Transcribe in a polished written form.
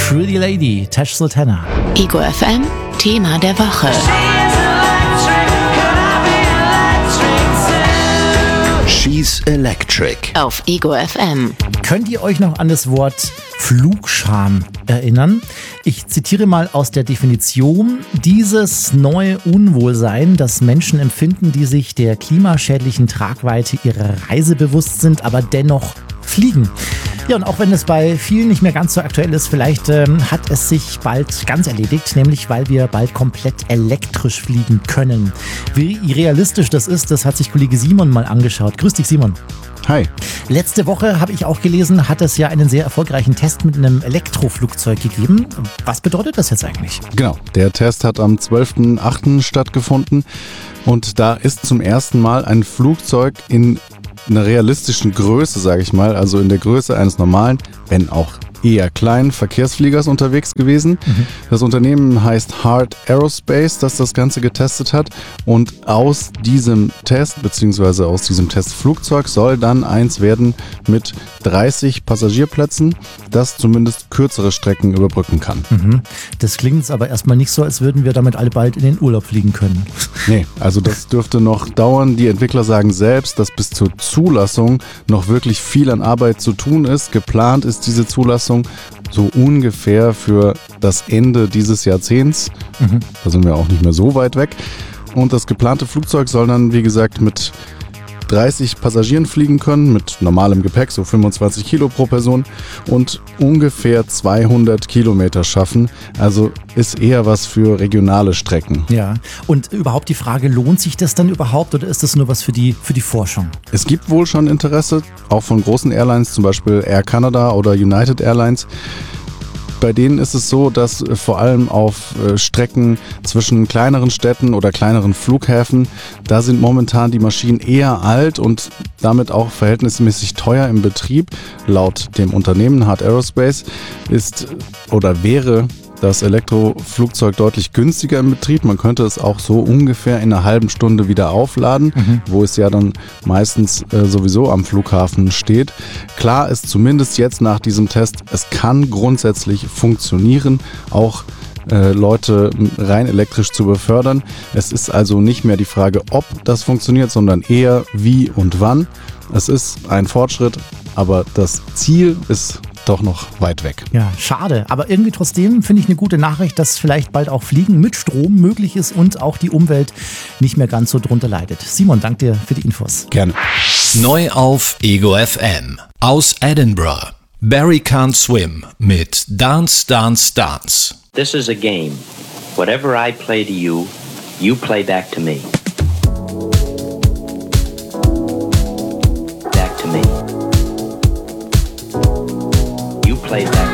Pretty Lady, Tash Sultana. Ego FM, Thema der Woche. She's Electric. Auf Ego FM. Könnt ihr euch noch an das Wort Flugscham erinnern? Ich zitiere mal aus der Definition: Dieses neue Unwohlsein, das Menschen empfinden, die sich der klimaschädlichen Tragweite ihrer Reise bewusst sind, aber dennoch fliegen. Ja, und auch wenn es bei vielen nicht mehr ganz so aktuell ist, vielleicht hat es sich bald ganz erledigt, nämlich weil wir bald komplett elektrisch fliegen können. Wie realistisch das ist, das hat sich Kollege Simon mal angeschaut. Grüß dich, Simon. Hi. Letzte Woche, habe ich auch gelesen, hat es ja einen sehr erfolgreichen Test mit einem Elektroflugzeug gegeben. Was bedeutet das jetzt eigentlich? Genau, der Test hat am 12.08. stattgefunden und da ist zum ersten Mal ein Flugzeug in einer realistischen Größe, sage ich mal, also in der Größe eines normalen, wenn auch eher kleinen Verkehrsfliegers unterwegs gewesen. Das Unternehmen heißt Heart Aerospace, das das Ganze getestet hat, und aus diesem Test bzw. aus diesem Testflugzeug soll dann eins werden mit 30 Passagierplätzen, das zumindest kürzere Strecken überbrücken kann. Das klingt jetzt aber erstmal nicht so, als würden wir damit alle bald in den Urlaub fliegen können. Nee, also das dürfte noch dauern. Die Entwickler sagen selbst, dass bis zur Zulassung noch wirklich viel an Arbeit zu tun ist. Geplant ist diese Zulassung so ungefähr für das Ende dieses Jahrzehnts. Da sind wir auch nicht mehr so weit weg. Und das geplante Flugzeug soll dann, wie gesagt, mit 30 Passagieren fliegen können, mit normalem Gepäck, so 25 Kilo pro Person, und ungefähr 200 Kilometer schaffen. Also ist eher was für regionale Strecken. Ja, und überhaupt die Frage, lohnt sich das dann überhaupt oder ist das nur was für die Forschung? Es gibt wohl schon Interesse, auch von großen Airlines, zum Beispiel Air Canada oder United Airlines. Bei denen ist es so, dass vor allem auf Strecken zwischen kleineren Städten oder kleineren Flughäfen, da sind momentan die Maschinen eher alt und damit auch verhältnismäßig teuer im Betrieb. Laut dem Unternehmen Heart Aerospace ist oder wäre das Elektroflugzeug deutlich günstiger im Betrieb. Man könnte es auch so ungefähr in einer halben Stunde wieder aufladen, wo es ja dann meistens sowieso am Flughafen steht. Klar ist zumindest jetzt nach diesem Test, es kann grundsätzlich funktionieren, auch Leute rein elektrisch zu befördern. Es ist also nicht mehr die Frage, ob das funktioniert, sondern eher wie und wann. Es ist ein Fortschritt, aber das Ziel ist doch noch weit weg. Ja, schade. Aber irgendwie trotzdem finde ich eine gute Nachricht, dass vielleicht bald auch Fliegen mit Strom möglich ist und auch die Umwelt nicht mehr ganz so drunter leidet. Simon, danke dir für die Infos. Gerne. Neu auf Ego FM. Aus Edinburgh. Barry Can't Swim mit Dance, Dance, Dance. This is a game. Whatever I play to you, you play back to me. Back to me. You play back